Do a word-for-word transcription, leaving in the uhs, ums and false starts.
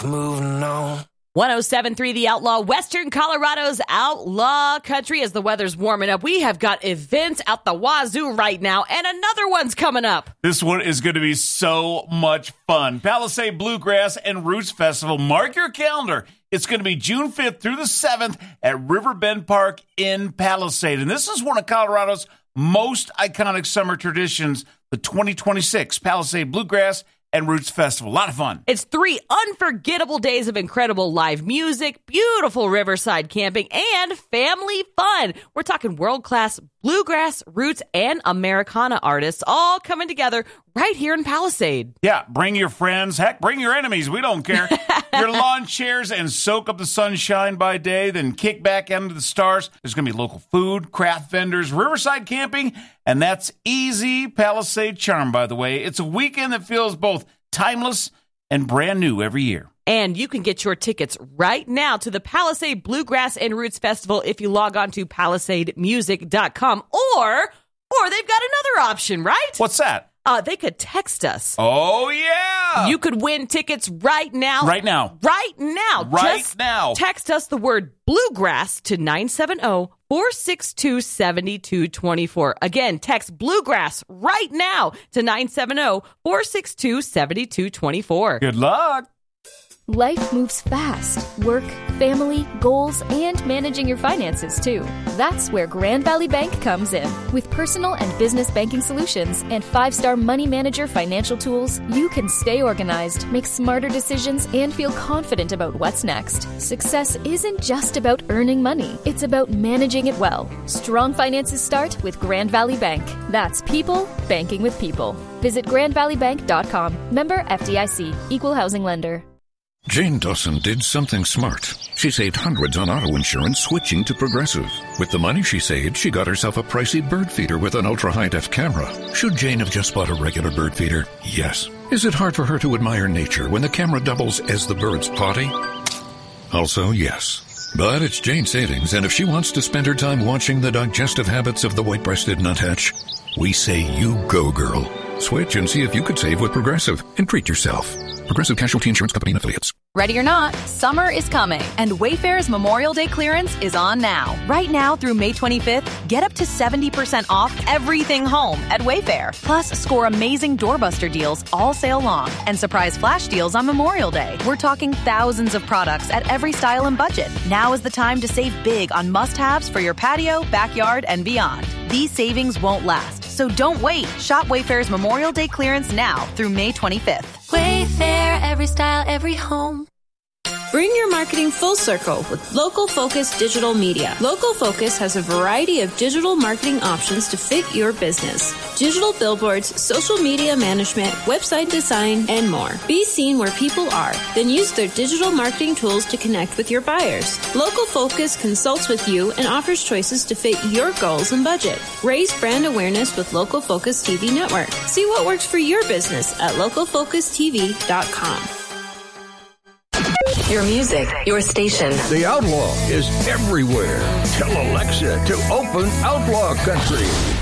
moving on. one oh seven point three The Outlaw, Western Colorado's outlaw country. As the weather's warming up, we have got events out the wazoo right now, and another one's coming up. This one is going to be so much fun. Palisade Bluegrass and Roots Festival. Mark your calendar. It's going to be June fifth through the seventh at Riverbend Park in Palisade. And this is one of Colorado's most iconic summer traditions, the twenty twenty-six Palisade Bluegrass and Roots Festival. A lot of fun. It's three unforgettable days of incredible live music, beautiful riverside camping, and family fun. We're talking world-class bluegrass, roots, and Americana artists all coming together right here in Palisade. Yeah, bring your friends. Heck, bring your enemies. We don't care. Your lawn chairs and soak up the sunshine by day, then kick back into the stars. There's going to be local food, craft vendors, riverside camping, and that's easy Palisade charm, by the way. It's a weekend that feels both timeless and brand new every year. And you can get your tickets right now to the Palisade Bluegrass and Roots Festival if you log on to palisade music dot com. Or, or they've got another option, right? What's that? Uh, they could text us. Oh, yeah. You could win tickets right now. Right now. Right now. Right Just now. Text us the word bluegrass to nine seven zero, four six two, seven two two four. Again, text bluegrass right now to nine seven zero, four six two, seven two two four. Good luck. Life moves fast. Work, family, goals, and managing your finances, too. That's where Grand Valley Bank comes in. With personal and business banking solutions and five-star money manager financial tools, you can stay organized, make smarter decisions, and feel confident about what's next. Success isn't just about earning money. It's about managing it well. Strong finances start with Grand Valley Bank. That's people banking with people. Visit grand valley bank dot com. Member F D I C. Equal housing lender. Jane Dawson did something smart. She saved hundreds on auto insurance switching to Progressive. With the money she saved, she got herself a pricey bird feeder with an ultra-high-def camera. Should Jane have just bought a regular bird feeder? Yes. Is it hard for her to admire nature when the camera doubles as the bird's potty? Also, yes. But it's Jane's savings, and if she wants to spend her time watching the digestive habits of the white-breasted nuthatch, we say you go, girl. Switch and see if you could save with Progressive and treat yourself. Progressive Casualty Insurance Company and Affiliates. Ready or not, summer is coming, and Wayfair's Memorial Day clearance is on now. Right now through May twenty-fifth, get up to seventy percent off everything home at Wayfair. Plus, score amazing doorbuster deals all sale long and surprise flash deals on Memorial Day. We're talking thousands of products at every style and budget. Now is the time to save big on must-haves for your patio, backyard, and beyond. These savings won't last, so don't wait. Shop Wayfair's Memorial Day clearance now through May twenty-fifth. Wayfair, every style, every home. Bring your marketing full circle with Local Focus Digital Media. Local Focus has a variety of digital marketing options to fit your business. Digital billboards, social media management, website design, and more. Be seen where people are, then use their digital marketing tools to connect with your buyers. Local Focus consults with you and offers choices to fit your goals and budget. Raise brand awareness with Local Focus T V Network. See what works for your business at local focus t v dot com. Your music, your station. The Outlaw is everywhere. Tell Alexa to open Outlaw Country.